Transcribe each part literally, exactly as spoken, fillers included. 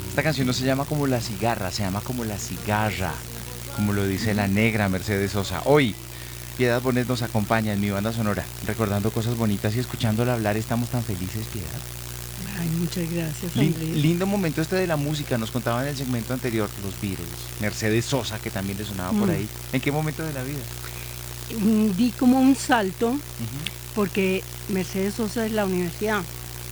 Esta canción no se llama como La Cigarra, se llama como La Cigarra, como lo dice la negra Mercedes Sosa. Hoy, Piedad Bonet nos acompaña en mi banda sonora, recordando cosas bonitas y escuchándola hablar. Estamos tan felices, Piedad. Ay, muchas gracias, Lin- Andrés. lindo momento este de la música, nos contaba en el segmento anterior los Beatles, Mercedes Sosa, que también le sonaba por Mm. ahí. ¿En qué momento de la vida? Mm, Di como un salto Ujú. porque Mercedes Sosa es la universidad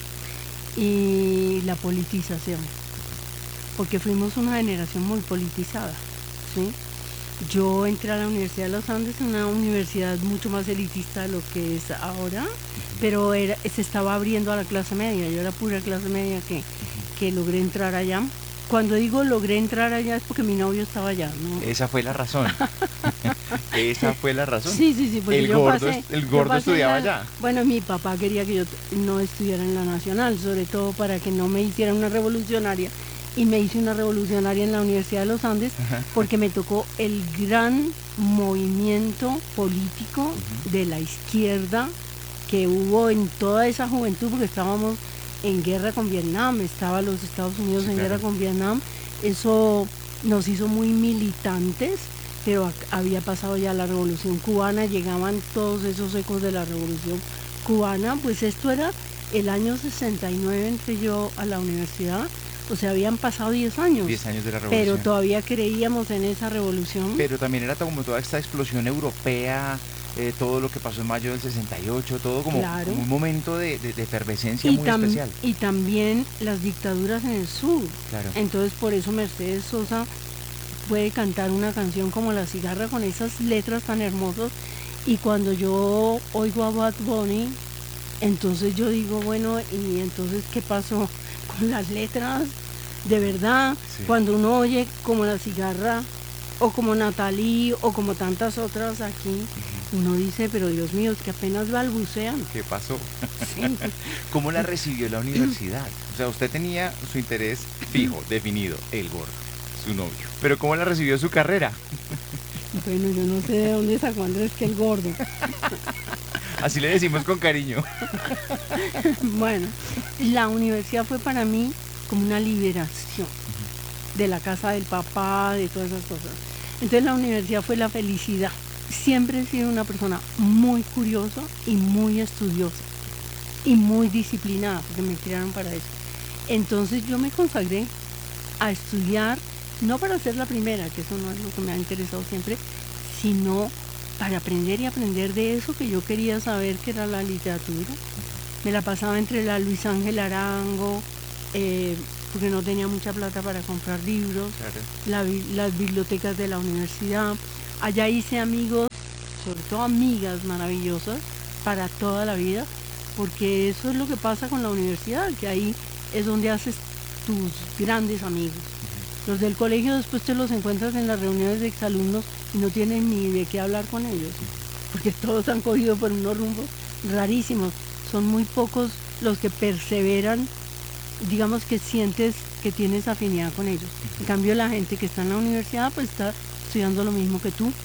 y la politización, porque fuimos una generación muy politizada, ¿sí? Yo entré a la Universidad de los Andes, una universidad mucho más elitista de lo que es ahora, pero era, se estaba abriendo a la clase media. Yo era pura clase media que, que logré entrar allá. Cuando digo logré entrar allá es porque mi novio estaba allá, ¿no? Esa fue la razón. Esa fue la razón. Sí, sí, sí, porque El yo gordo, pasé, es- el yo gordo pasé en estudiaba la- allá. bueno, mi papá quería que yo t- no estudiara en la Nacional, sobre todo para que no me hiciera una revolucionaria, y me hice una revolucionaria en la Universidad de los Andes, porque me tocó el gran movimiento político de la izquierda que hubo en toda esa juventud, porque estábamos en guerra con Vietnam, estaba los Estados Unidos Sí, en claro. guerra con Vietnam. Eso nos hizo muy militantes, pero ac- había pasado ya la revolución cubana, llegaban todos esos ecos de la revolución cubana. Pues esto era el año sesenta y nueve, entré yo a la universidad, o sea, habían pasado diez años, Diez años de la pero revolución. todavía creíamos en esa revolución. Pero también era como toda esta explosión europea, eh, todo lo que pasó en mayo del sesenta y ocho, todo como, Claro. como un momento de, de- de efervescencia y, muy tam- especial. y también las dictaduras en el sur. Claro. Entonces por eso Mercedes Sosa puede cantar una canción como La Cigarra con esas letras tan hermosas, y cuando yo oigo a Bad Bunny, entonces yo digo, bueno, ¿y entonces qué pasó con las letras? De verdad, Sí. cuando uno oye como La Cigarra o como Natalie o como tantas otras aquí, uno dice, pero Dios mío, es que apenas balbucean. ¿Qué pasó? Sí. ¿Cómo la recibió la universidad? O sea, usted tenía su interés fijo, definido, el gordo, su novio. Pero ¿cómo la recibió su carrera? Bueno, yo no sé de dónde sacó Andrés que el gordo. Así le decimos con cariño. Bueno, la universidad fue para mí como una liberación de la casa del papá, de todas esas cosas. Entonces la universidad fue la felicidad. Siempre he sido una persona muy curiosa y muy estudiosa y muy disciplinada, porque me criaron para eso. Entonces yo me consagré a estudiar, no para ser la primera, que eso no es lo que me ha interesado siempre, sino para aprender y aprender de eso que yo quería saber, que era la literatura. Me la pasaba entre la Luis Ángel Arango, eh, porque no tenía mucha plata para comprar libros, Claro. la bi- las bibliotecas de la universidad. Allá hice amigos, sobre todo amigas maravillosas para toda la vida, porque eso es lo que pasa con la universidad, que ahí es donde haces tus grandes amigos. Los del colegio después te los encuentras en las reuniones de exalumnos y no tienen ni de qué hablar con ellos, porque todos han cogido por unos rumbos rarísimos. Son muy pocos los que perseveran, digamos, que sientes que tienes afinidad con ellos. En cambio, la gente que está en la universidad pues está estudiando lo mismo que tú.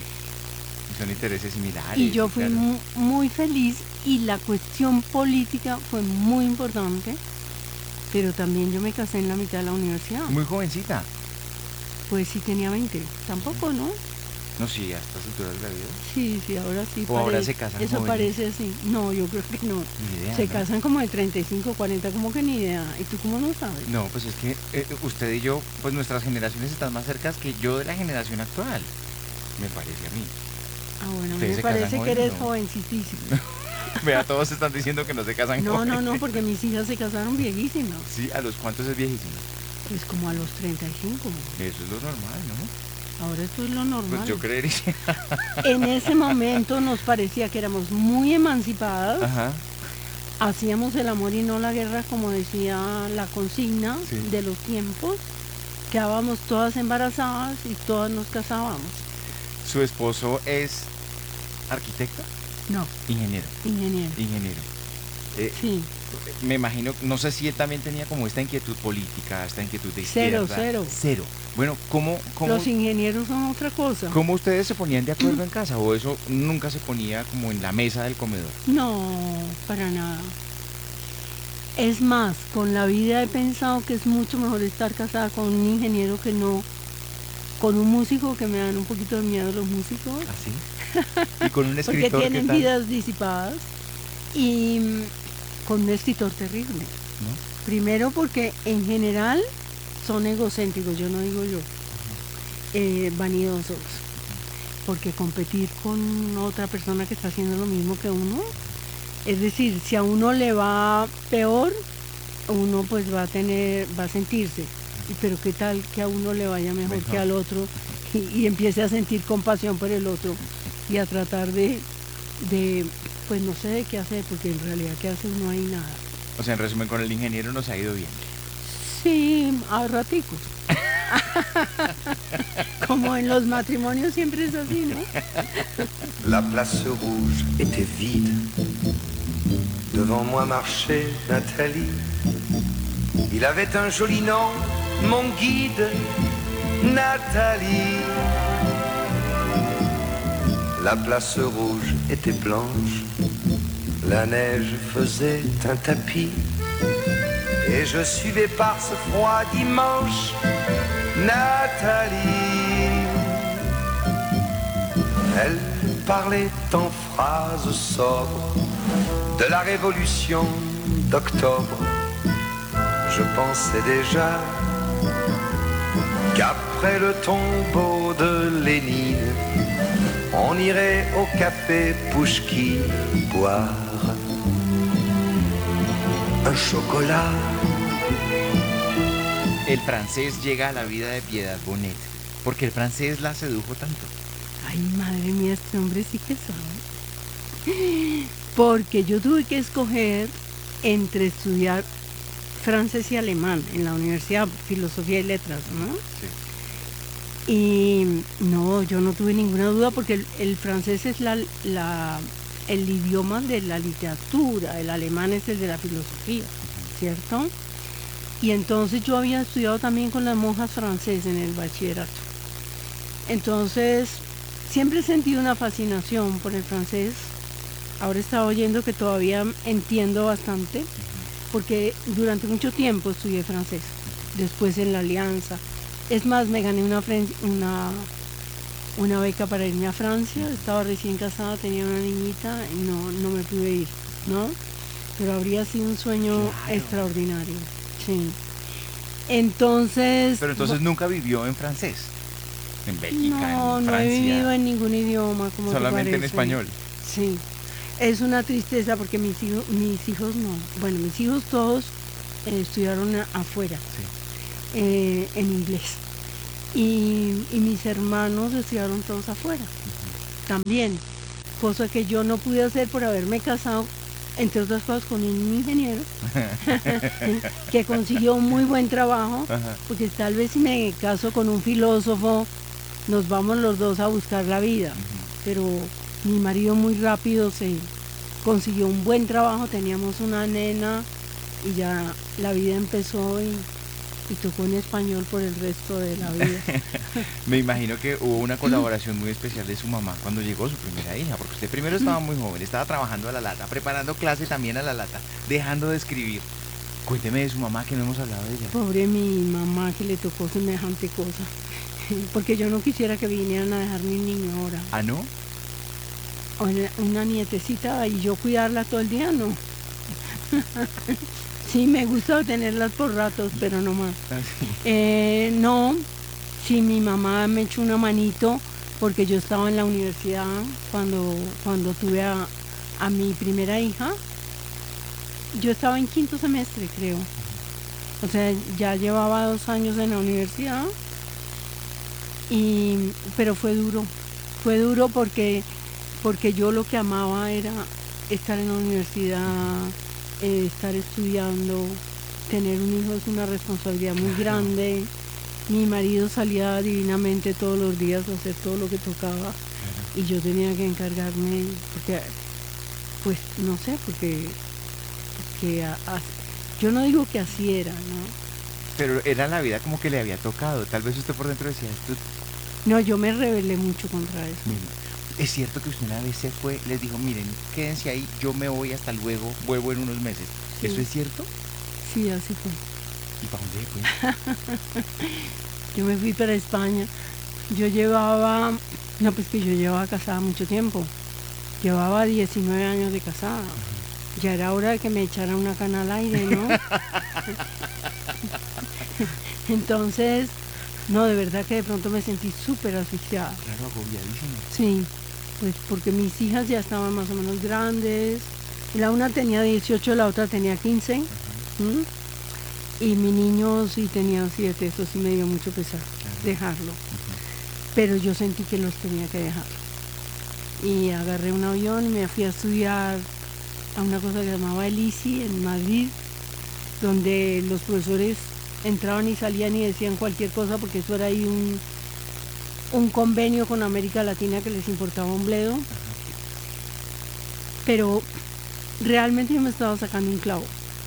Son intereses similares. Y yo fui claro. mu- muy feliz, y la cuestión política fue muy importante, pero también yo me casé en la mitad de la universidad. Muy jovencita. Pues sí tenía veinte, tampoco, ¿no? No, sí, a estas alturas de la vida. Sí, sí, ahora sí. O ahora parece- se casan Eso jóvenes. parece así. No, yo creo que no. Ni idea. Se ¿no? casan como de treinta y cinco, cuarenta, como que ni idea. ¿Y tú cómo no sabes? No, pues es que eh, usted y yo, pues nuestras generaciones están más cercas que yo de la generación actual. Me parece a mí. Ah, bueno, ¿Ustedes me se casan parece que jóvenes, eres no? jovencitísimo. Vea, todos están diciendo que no se casan No, no, jóvenes. no, porque mis hijas se casaron viejísimas. Sí, ¿a los cuantos es viejísimo? Pues como a los treinta y cinco. Eso es lo normal, ¿no? Ahora esto es lo normal. Pues yo creería. En ese momento nos parecía que éramos muy emancipadas, Ajá. hacíamos el amor y no la guerra, como decía la consigna Sí. de los tiempos, quedábamos todas embarazadas y todas nos casábamos. ¿Su esposo es arquitecto? No, Ingeniero. ingeniero. Ingeniero. Eh, Sí, me imagino, no sé si él también tenía como esta inquietud política, esta inquietud de izquierda. Cero, cero. Cero. Bueno, ¿cómo, cómo, los ingenieros son otra cosa. cómo ustedes se ponían de acuerdo en casa? ¿O eso nunca se ponía como en la mesa del comedor? No, para nada. Es más, con la vida he pensado que es mucho mejor estar casada con un ingeniero que no con un músico, que me dan un poquito de miedo los músicos. ¿Así? ¿Y con un Porque escritor qué tienen tal? vidas disipadas. Y mm, con un escritor terrible. ¿No? Primero porque en general son egocéntricos, yo no digo yo, eh, vanidosos. Porque competir con otra persona que está haciendo lo mismo que uno, es decir, si a uno le va peor, uno pues va a tener, va a sentirse. Y pero qué tal que a uno le vaya mejor, Mejor. que al otro y, y empiece a sentir compasión por el otro y a tratar de, de, pues no sé de qué hacer, porque en realidad qué hacer no hay nada. O sea, en resumen, con el ingeniero nos ha ido bien. Sí, a raticos. Como en los matrimonios siempre es así, ¿no? La place rouge était vide. Devant moi marchait Nathalie. Il avait un joli nom, mon guide, Nathalie. La place rouge était blanche. La neige faisait un tapis. Et je suivais par ce froid dimanche Nathalie. Elle parlait en phrases sobres de la révolution d'octobre. Je pensais déjà qu'après le tombeau de Lénine, on irait au café Pouchkine boire un chocolat. El francés llega a la vida de Piedad Bonet. Porque el francés la sedujo tanto. Ay, madre mía, este hombre sí que sabe. Porque yo tuve que escoger entre estudiar francés y alemán en la Universidad Filosofía y Letras, ¿no? Sí. Y no, yo no tuve ninguna duda porque el, el francés es la, la, el idioma de la literatura, el alemán es el de la filosofía, ¿cierto? Y entonces yo había estudiado también con las monjas francesas en el bachillerato. Entonces siempre he sentido una fascinación por el francés. Ahora estaba oyendo que todavía entiendo bastante, porque durante mucho tiempo estudié francés, después en la Alianza. Es más, me gané una, una, una beca para irme a Francia, estaba recién casada, tenía una niñita y no, no me pude ir, ¿no? Pero habría sido un sueño Claro. extraordinario, sí. Entonces... Pero entonces nunca vivió en francés. En Bélgica, No, en no Francia. he vivido en ningún idioma, como te Solamente en parece. español. Sí. Es una tristeza porque mis hijos, mis hijos no. Bueno, mis hijos todos eh, estudiaron a- afuera, Sí. eh, en inglés. Y, y mis hermanos estudiaron todos afuera, también. Cosa que yo no pude hacer por haberme casado, entre otras cosas, con un ingeniero que consiguió un muy buen trabajo. Ajá. Porque tal vez si me caso con un filósofo, nos vamos los dos a buscar la vida. Pero mi marido muy rápido se consiguió un buen trabajo, teníamos una nena y ya la vida empezó y, y tocó en español por el resto de la vida. Me imagino que hubo una colaboración muy especial de su mamá cuando llegó su primera hija, porque usted primero estaba muy joven, estaba trabajando a la lata, preparando clase también a la lata, dejando de escribir. Cuénteme de su mamá, que no hemos hablado de ella. Pobre mi mamá que le tocó semejante cosa. Porque yo no quisiera que vinieran a dejar mi niño ahora. ¿Ah, no? O una- una nietecita y yo cuidarla todo el día, no. Sí, me gusta tenerlas por ratos, pero no más. Ah, sí. Eh, no, sí, mi mamá me echó una manito porque yo estaba en la universidad cuando, cuando tuve a, a mi primera hija. Yo estaba en quinto semestre, creo. O sea, ya llevaba dos años en la universidad. Y, pero fue duro. Fue duro porque, porque yo lo que amaba era estar en la universidad, eh, estar estudiando. Tener un hijo es una responsabilidad muy grande. Mi marido salía divinamente todos los días a hacer todo lo que tocaba y yo tenía que encargarme, porque, pues, no sé, porque, porque a- a- yo no digo que así era, ¿no? Pero era la vida como que le había tocado. Tal vez usted por dentro decía, esto... No, yo me rebelé mucho contra eso. Mire, es cierto que usted una vez se fue, les dijo, miren, quédense ahí, yo me voy, hasta luego, vuelvo en unos meses. Sí. ¿Eso es cierto? Sí, así fue. ¿Y para dónde fue? Yo me fui para España. Yo llevaba, no, pues que yo llevaba casada mucho tiempo. Llevaba diecinueve años de casada. Ya era hora de que me echara una cana al aire, ¿no? Entonces, no, de verdad que de pronto me sentí súper asfixiada. Claro, agobiadísimo. Sí, pues porque mis hijas ya estaban más o menos grandes. La una tenía dieciocho, la otra tenía quince. ¿m? Y mi niño sí tenía siete, eso sí me dio mucho pesar dejarlo. Pero yo sentí que los tenía que dejar. Y agarré un avión y me fui a estudiar a una cosa que se llamaba el I C I en Madrid, donde los profesores entraban y salían y decían cualquier cosa, porque eso era ahí un, un convenio con América Latina que les importaba un bledo. Pero realmente yo me estaba sacando un clavo.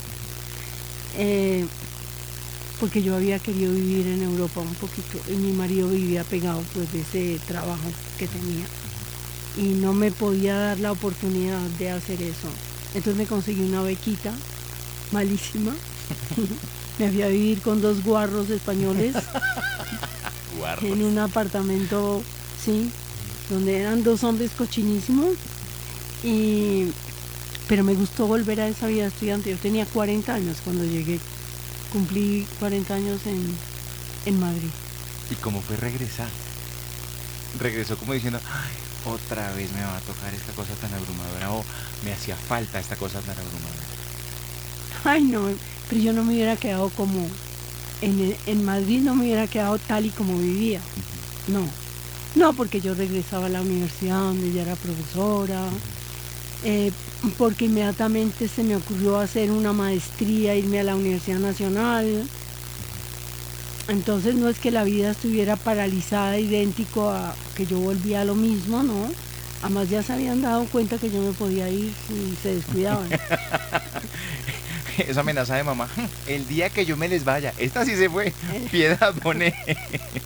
Eh, porque yo había querido vivir en Europa un poquito y mi marido vivía pegado pues de ese trabajo que tenía y no me podía dar la oportunidad de hacer eso. Entonces me conseguí una bequita malísima. Me fui a vivir con dos guarros españoles Guarros. en un apartamento, sí, donde eran dos hombres cochinísimos. Y pero me gustó volver a esa vida de estudiante. Yo tenía cuarenta años cuando llegué. Cumplí cuarenta años en, en Madrid. ¿Y cómo fue regresar? Regresó como diciendo, ay, otra vez me va a tocar esta cosa tan abrumadora, o me hacía falta esta cosa tan abrumadora. Ay, no, pero yo no me hubiera quedado como... En, en Madrid no me hubiera quedado tal y como vivía. No, no, porque yo regresaba a la universidad donde ya era profesora. Eh, porque inmediatamente se me ocurrió hacer una maestría, irme a la Universidad Nacional. Entonces no es que la vida estuviera paralizada, idéntico a que yo volvía a lo mismo, ¿no? Además ya se habían dado cuenta que yo me podía ir y se descuidaban. Esa amenaza de mamá, el día que yo me les vaya, esta sí se fue, Piedad Bonet.